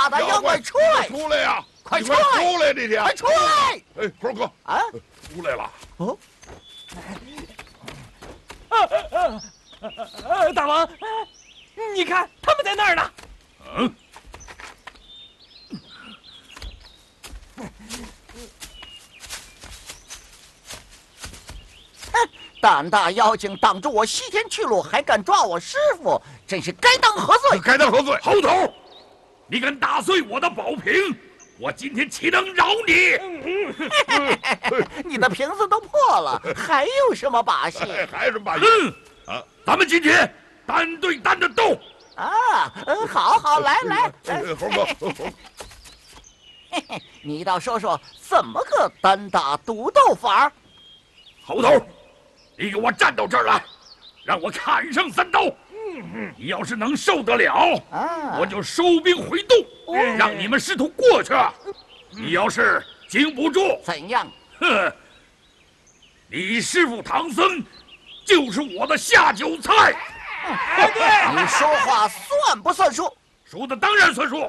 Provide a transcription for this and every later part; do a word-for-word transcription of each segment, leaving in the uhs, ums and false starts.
大的妖怪出来！ 出来呀！ 快出来！ 出来，这天！ 快出来！ 哎，猴哥啊， 出来了！ 哦， 啊啊啊！大王，你看他们在那儿呢。 嗯。 胆大妖精挡住我西天去路，还敢抓我师傅，真是该当何罪！ 该当何罪！ 猴头，你敢打碎我的宝瓶，我今天岂能饶你？ 你的瓶子都破了，还有什么把戏？ 还是把戏？ 嗯，啊，咱们今天单对单的斗。 啊，嗯，好好，来来来， 猴哥， 嘿嘿，你倒说说怎么个单打独斗法？ 猴头。 你给我站到这儿来，让我砍上三刀。你要是能受得了， 啊、 我就收兵回洞，哦、让你们师徒过去。你要是经不住， 怎样？ 哼，你师傅唐僧就是我的下酒菜。 哎，对，你说话算不算数？ 说的当然算数。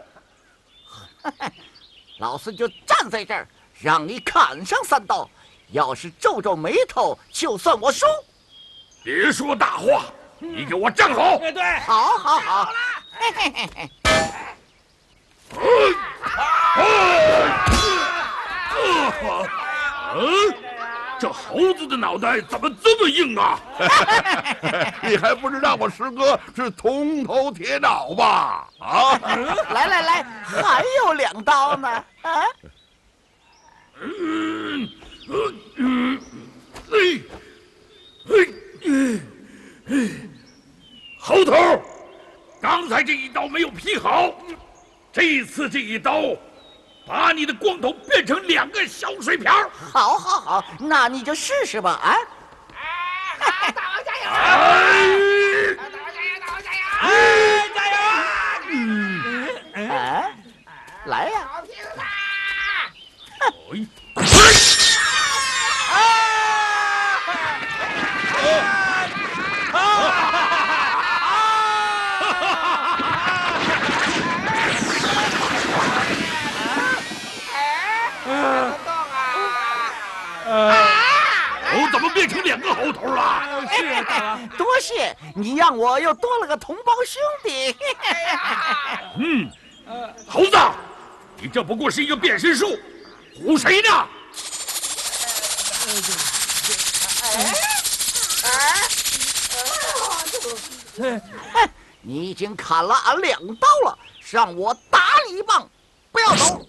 老孙就站在这儿，让你砍上三刀。 要是皱皱眉头，就算我输。 别说大话，你给我站好。 对对， 好，好，好。嘿嘿嘿嘿。 嗯，这猴子的脑袋怎么这么硬啊？ 你还不知道我师哥是铜头铁脑吧？啊！ 来来来，还有两刀呢。啊！ 嗯。 嗯嗯，哎，哎，嗯，哎，猴头，刚才这一刀没有劈好，这次这一刀，把你的光头变成两个小水瓢。 好，好，好，那你就试试吧，啊！ 哎，大王加油！ 哎， 大王加油！大王加油！ 哎，加油！ 嗯，啊，来呀！ 好听啦！ 哎。 我怎么变成两个猴头了？ 是啊，大王， 多谢你让我又多了个同胞兄弟。 嗯，猴子，你这不过是一个变身术，唬谁呢？ 你已经砍了俺两刀了，让我打你一棒，不要走。